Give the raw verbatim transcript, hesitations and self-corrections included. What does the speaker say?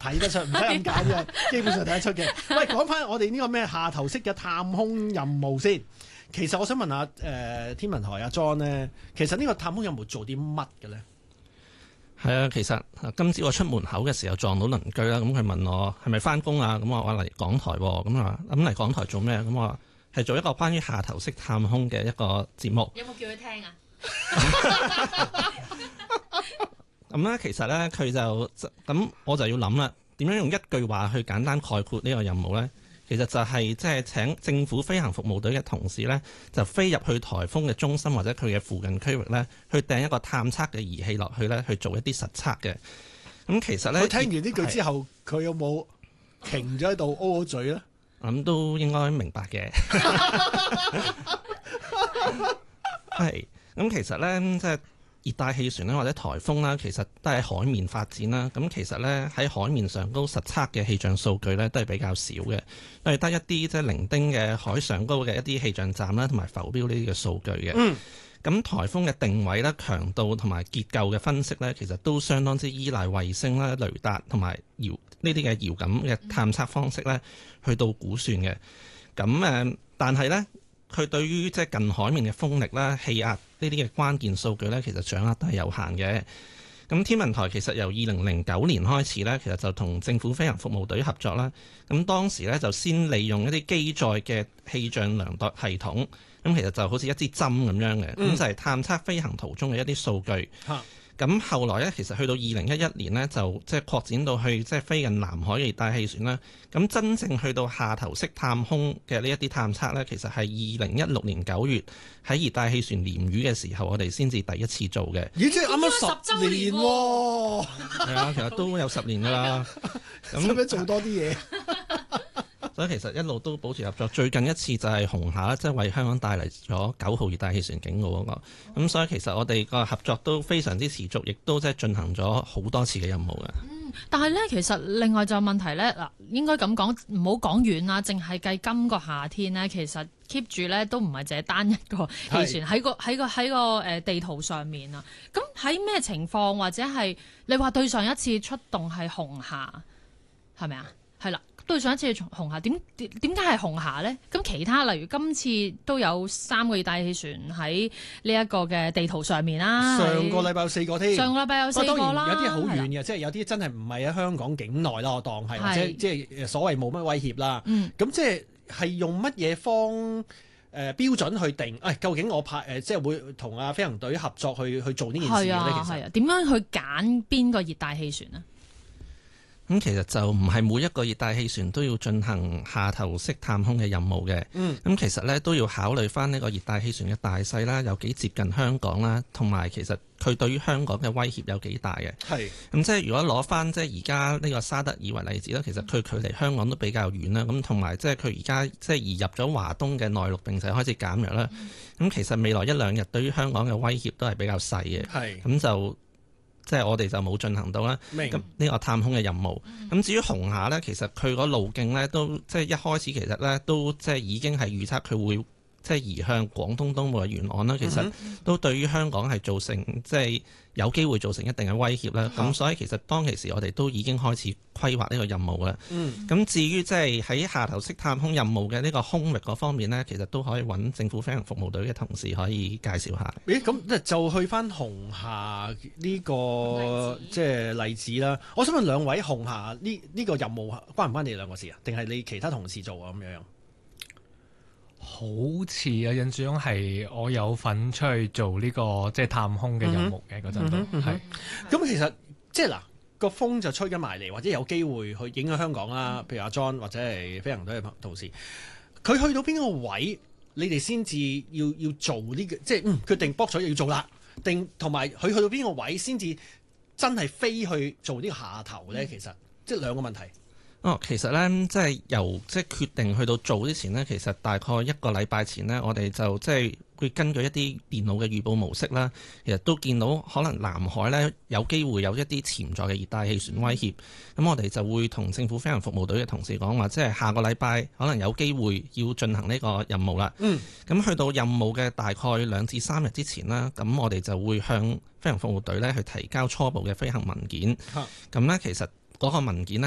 睇得出，唔使咁解嘅，基本上睇得出嘅。喂，講翻我哋呢個咩下頭式嘅探空任務先。其實我想問下誒、呃、天文台阿 John 咧，其實呢個探空任務做啲乜嘅咧？ 係啊，其實今朝我出門口嘅時候撞到鄰居啦，咁佢問我係咪翻工啊？咁我話嚟港台喎，咁啊咁嚟港台做咩？咁我話係做一個關於下頭式探空嘅一個節目。 有冇叫佢聽啊？ 咁咧，其實咧佢就咁，我就要諗啦，點樣用一句話去簡單概括呢個任務咧？其實就係即係請政府飛行服務隊嘅同事咧，就飛入去颱風嘅中心或者佢嘅附近區域咧，去掟一個探測嘅儀器落去咧，去做一啲實測嘅。咁其實咧， 佢聽完呢句之後，佢有冇停咗喺度 O 咗嘴咧？ 咁都應該明白嘅。係咁，其實咧即係。熱帶氣旋咧或者颱風啦，其實都係海面發展啦。咁其實咧喺海面上高實測嘅氣象數據咧都係比較少嘅，都係得一啲即係零丁嘅海上高嘅一啲氣象站啦，同埋浮標呢啲嘅數據嘅。嗯。咁颱風嘅定位啦、強度同埋結構嘅分析咧，其實都相當之依賴衛星啦、雷達同埋遙呢啲嘅遙感嘅探測方式咧，去到估算嘅。咁誒，但係咧。佢對於即係近海面嘅風力啦、氣壓呢啲嘅關鍵數據咧，其實掌握都係有限嘅。咁天文台其實由二零零九年開始咧，其實就同政府飛行服務隊合作啦。咁當時咧就先利用一啲機載嘅氣象量度系統，咁其實就好似一支針咁樣嘅，咁、嗯、就係探測飛行途中嘅一啲數據。咁後來咧，其實去到二零一一年呢，就即係擴展到去即係飛近南海嘅熱帶氣旋啦。咁真正去到下頭式探空嘅呢一啲探測咧，其實係二零一六年九月喺熱帶氣旋鯰魚嘅時候，我哋先至第一次做嘅。 咦！即係啱啱十年喎。 係啊，其實都有十年㗎啦。咁使唔使做多啲嘢？ 所以其實一路都保持合作，最近一次就係紅霞，即係為香港帶嚟咗九號熱帶氣旋警告嗰個。咁所以其實我哋個合作都非常之持續，亦都即係進行咗好多次嘅任務嘅。 嗯，但係咧，其實另外就問題咧，嗱，應該咁講，唔好講遠啦，淨係計今個夏天咧，其實 keep 住咧都唔係淨係單一個氣旋喺個喺個喺個誒地圖上面啊。咁喺咩情況或者係你話對上一次出動係紅霞係咪啊？係啦。對上一次係紅霞，點點點解係紅霞咧？咁其他例如今次都有三個熱帶氣旋喺呢一個嘅地圖上面啦。 上個禮拜有四個添。上個禮拜有四個啦。當然有啲好遠嘅，即係有啲真係唔係喺香港境內啦，我當係或者即係所謂冇乜威脅啦。嗯。咁即係係用乜嘢方誒、呃、標準去定？誒、哎、究竟我派誒、呃、即係會同阿飛行隊合作去去做呢件事嘅咧？其實係啊，點樣去揀邊個熱帶氣旋呢？ 咁其實就唔係每一個熱帶氣旋都要進行下頭式探空嘅任務嘅。嗯。咁其實咧都要考慮翻呢個熱帶氣旋嘅大細啦，有幾接近香港啦，同埋其實佢對於香港嘅威脅有幾大嘅。係。咁即係如果攞翻即係而家呢個沙德爾為例子啦，其實佢距離香港都比較遠啦。咁同埋即係佢而家即係移入咗華東嘅內陸並且開始減弱啦。咁、嗯、其實未來一兩日對於香港嘅威脅都係比較細嘅。係。咁就。即係我哋就冇進行到啦，咁呢個探空嘅任務。咁、嗯、至於紅霞呢，其實佢個路徑呢都即係一開始其實呢都即係已經係預測佢會即係移向廣東東部嘅沿岸啦。其實都對於香港係造成即係有機會造成一定嘅威脅啦。咁、嗯、所以其實當其時我哋都已經開始規劃呢個任務啦。咁、嗯、至於即係喺下頭式探空任務嘅呢個空域嗰方面呢，其實都可以揾政府飛行服務隊嘅同事可以介紹下。 咦，咁就去翻紅霞呢個即係例子啦。我想問兩位，紅霞呢呢個任務關唔關你兩個事啊？定係你其他同事做啊？咁樣好似啊，印象中係我有份出去做呢、這個即係探空嘅任務嘅嗰陣都係。 咁其實即係嗱個風就吹緊埋嚟，或者有機會去影響香港啦。譬如阿 John 或者係飛行隊嘅同事，佢去到邊個位，你哋先至要要做呢、這個，即係嗯決定博取要做啦。定同埋佢去到邊個位先至真係飛去做呢個下頭咧？其實即係兩個問題。 哦，其實咧，即係由即係決定去到做之前呢，其實大概一個禮拜前呢，我哋就即係會根據一啲電腦嘅預報模式啦，其實都見到可能南海呢有機會有一啲潛在嘅熱帶氣旋威脅，咁我哋就會同政府飛行服務隊嘅同事講話，即係下個禮拜可能有機會要進行呢個任務啦。嗯，咁去到任務嘅大概兩至三日之前啦，咁我哋就會向飛行服務隊呢去提交初步嘅飛行文件。咁呢，其實嗰個文件呢。